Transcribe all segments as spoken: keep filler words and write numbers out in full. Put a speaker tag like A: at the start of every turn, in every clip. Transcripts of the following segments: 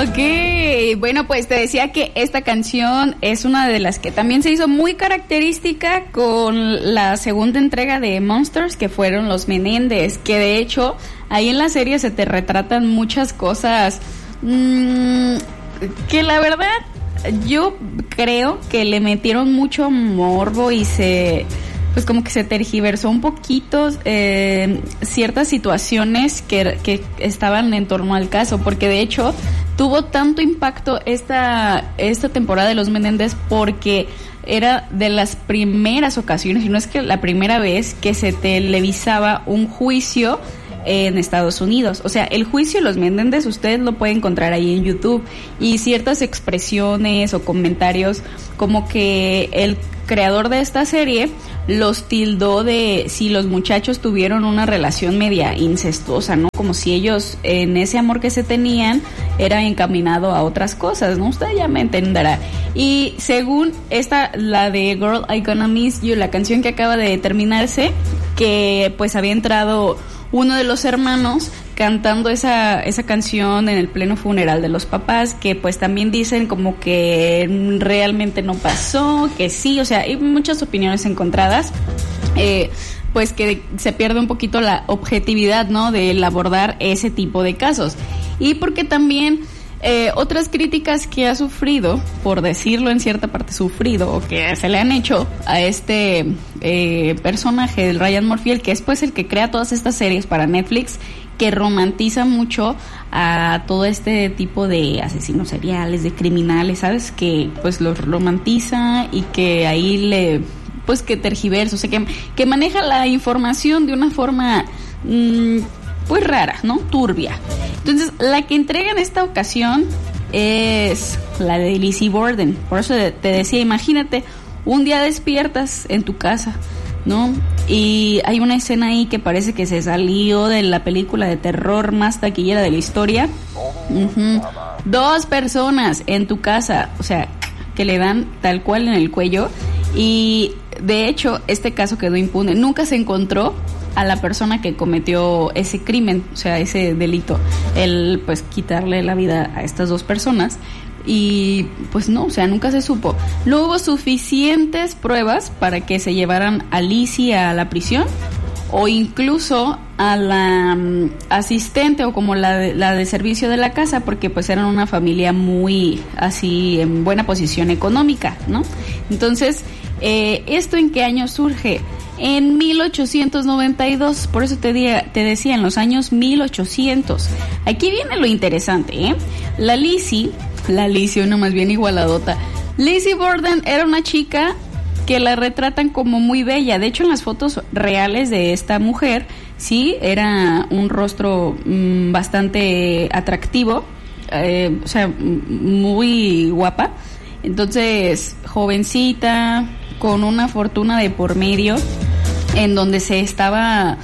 A: Ok, bueno, pues te decía que esta canción es una de las que también se hizo muy característica con la segunda entrega de Monsters, que fueron los Menéndez, que de hecho ahí en la serie se te retratan muchas cosas mmm, que la verdad yo creo que le metieron mucho morbo y se... pues como que se tergiversó un poquito eh, ciertas situaciones que, que estaban en torno al caso, porque de hecho tuvo tanto impacto esta, esta temporada de Los Menéndez porque era de las primeras ocasiones, y no es que la primera vez, que se televisaba un juicio en Estados Unidos. O sea, el juicio de Los Menéndez ustedes lo pueden encontrar ahí en YouTube, y ciertas expresiones o comentarios como que el creador de esta serie los tildó de si los muchachos tuvieron una relación media incestuosa, ¿no? Como si ellos en ese amor que se tenían era encaminado a otras cosas, ¿no? Usted ya me entenderá. Y según esta, la de Girl I Gonna Miss You, la canción que acaba de terminarse, que pues había entrado uno de los hermanos cantando esa esa canción en el pleno funeral de los papás, que pues también dicen como que realmente no pasó, que sí, o sea, hay muchas opiniones encontradas, eh, pues que se pierde un poquito la objetividad, ¿no?, de abordar ese tipo de casos. Y porque también eh, otras críticas que ha sufrido, por decirlo en cierta parte sufrido, o que se le han hecho a este eh, personaje del Ryan Murphy, el que es pues el que crea todas estas series para Netflix, que romantiza mucho a todo este tipo de asesinos seriales, de criminales, ¿sabes? Que pues los romantiza y que ahí le, pues que tergiversa, o sea, que, que maneja la información de una forma mmm, pues rara, ¿no? Turbia. Entonces, la que entrega en esta ocasión es la de Lizzie Borden. Por eso te decía, imagínate, un día despiertas en tu casa, ¿no? Y hay una escena ahí que parece que se salió de la película de terror más taquillera de la historia. Uh-huh. Dos personas en tu casa, o sea, que le dan tal cual en el cuello. Y de hecho, este caso quedó impune. Nunca se encontró a la persona que cometió ese crimen, o sea, ese delito, el pues quitarle la vida a estas dos personas. Y pues no, o sea, nunca se supo. No hubo suficientes pruebas para que se llevaran a Lizzie a la prisión, o incluso a la um, asistente, o como la de, la de servicio de la casa, porque pues eran una familia muy así en buena posición económica, ¿no? Entonces, eh, ¿esto en qué año surge? En mil ochocientos noventa y dos, por eso te, di, te decía, en los años mil ochocientos. Aquí viene lo interesante, ¿eh? La Lizzie, la Lizzie, una más bien igualadota. Lizzie Borden era una chica que la retratan como muy bella. De hecho, en las fotos reales de esta mujer, sí, era un rostro mmm, bastante atractivo, eh, o sea, muy guapa. Entonces, jovencita, con una fortuna de por medio, en donde se estaba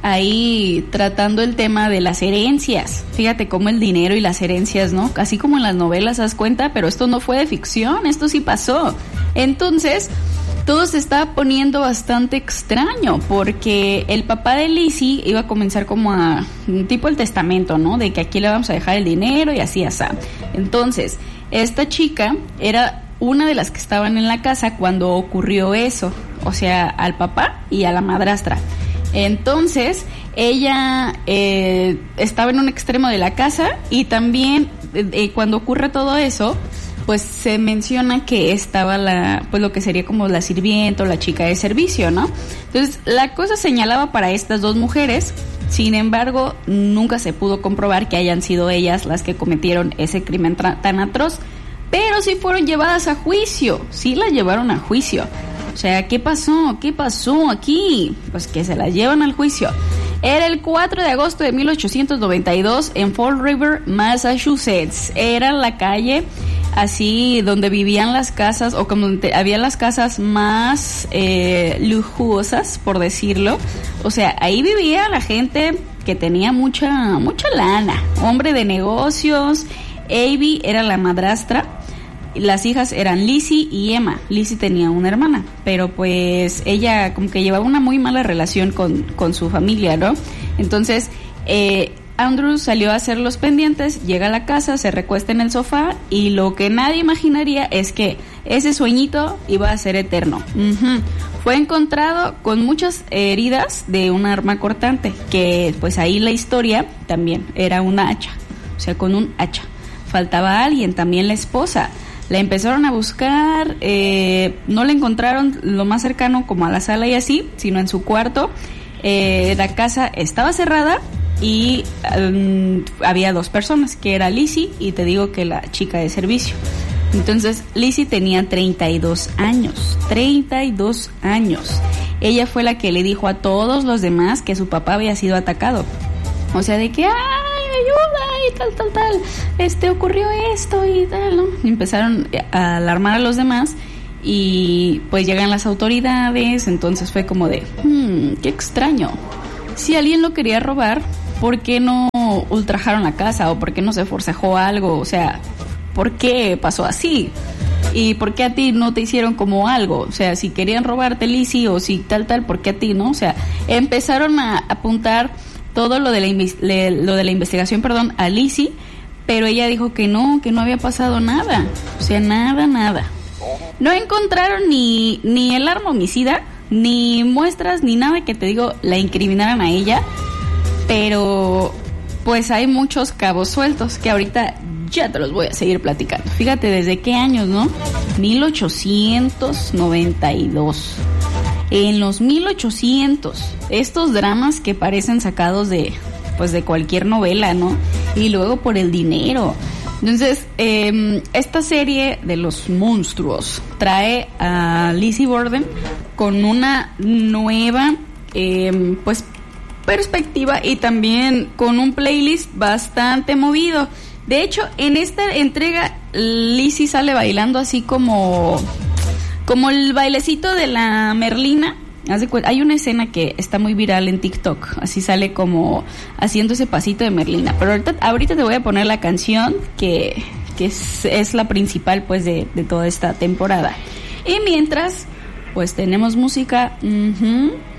A: ahí tratando el tema de las herencias. Fíjate cómo el dinero y las herencias, ¿no? Así como en las novelas, ¿das cuenta? Pero esto no fue de ficción, esto sí pasó. Entonces, todo se estaba poniendo bastante extraño, porque el papá de Lizzie iba a comenzar como a, tipo el testamento, ¿no? De que aquí le vamos a dejar el dinero y así, así. Entonces, esta chica era una de las que estaban en la casa cuando ocurrió eso, o sea, al papá y a la madrastra. Entonces, ella eh, estaba en un extremo de la casa, y también eh, cuando ocurre todo eso, pues se menciona que estaba la, pues lo que sería como la sirvienta o la chica de servicio, ¿no? Entonces, la cosa señalaba para estas dos mujeres. Sin embargo, nunca se pudo comprobar que hayan sido ellas las que cometieron ese crimen tra- tan atroz. Pero sí fueron llevadas a juicio, sí las llevaron a juicio. O sea, ¿qué pasó? ¿Qué pasó aquí? Pues que se las llevan al juicio. Era el cuatro de agosto de mil ochocientos noventa y dos en Fall River, Massachusetts. Era la calle así donde vivían las casas, o como había las casas más eh, lujosas, por decirlo. O sea, ahí vivía la gente que tenía mucha, mucha lana, hombre de negocios. Abby era la madrastra, las hijas eran Lizzie y Emma. Lizzie tenía una hermana, pero pues ella como que llevaba una muy mala relación con, con su familia, ¿no? Entonces, eh, Andrew salió a hacer los pendientes, llega a la casa, se recuesta en el sofá y lo que nadie imaginaría es que ese sueñito iba a ser eterno. Uh-huh. Fue encontrado con muchas heridas de un arma cortante, que pues ahí la historia también era una hacha, o sea, con un hacha. Faltaba alguien, también la esposa. La empezaron a buscar, eh, no la encontraron lo más cercano como a la sala y así, sino en su cuarto. Eh, la casa estaba cerrada y um, había dos personas, que era Lizzie y te digo que la chica de servicio. Entonces Lizzie tenía treinta y dos años, treinta y dos años. Ella fue la que le dijo a todos los demás que su papá había sido atacado. O sea, de que, ¡ay, ayuda! Y tal, tal, tal, este, ocurrió esto y tal, ¿no? Y empezaron a alarmar a los demás y pues llegan las autoridades. Entonces fue como de, hmm, qué extraño. Si alguien lo quería robar, ¿por qué no ultrajaron la casa? ¿O por qué no se forcejó algo? O sea, ¿por qué pasó así? ¿Y por qué a ti no te hicieron como algo? O sea, si querían robarte Lizzie o si tal, tal, ¿por qué a ti no? O sea, empezaron a apuntar todo lo de la inves- le, lo de la investigación, perdón, a Lizzie, pero ella dijo que no, que no había pasado nada. O sea, nada, nada. No encontraron ni, ni el arma homicida, ni muestras, ni nada que te digo, la incriminaran a ella, pero pues hay muchos cabos sueltos que ahorita ya te los voy a seguir platicando. Fíjate, ¿desde qué años, no? mil ochocientos noventa y dos. En los mil ochocientos, estos dramas que parecen sacados de, pues de cualquier novela, ¿no? Y luego por el dinero. Entonces, eh, esta serie de los monstruos trae a Lizzie Borden con una nueva, eh, pues, perspectiva y también con un playlist bastante movido. De hecho, en esta entrega, Lizzie sale bailando así como, como el bailecito de la Merlina. Hay una escena que está muy viral en TikTok, así sale como haciendo ese pasito de Merlina. Pero ahorita, ahorita te voy a poner la canción que, que es, es la principal pues de, de toda esta temporada. Y mientras, pues tenemos música. Uh-huh.